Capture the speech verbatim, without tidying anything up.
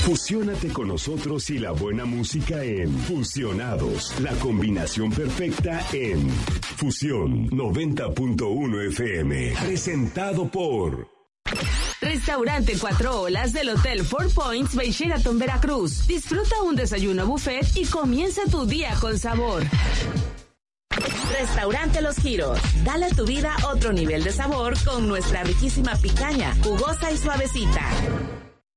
Fusiónate con nosotros y la buena música en Fusionados, la combinación perfecta en Fusión noventa punto uno F M, presentado por Restaurante Cuatro Olas del Hotel Four Points by Sheraton Veracruz. Disfruta un desayuno buffet y comienza tu día con sabor. Restaurante Los Giros. Dale a tu vida otro nivel de sabor con nuestra riquísima picaña, jugosa y suavecita.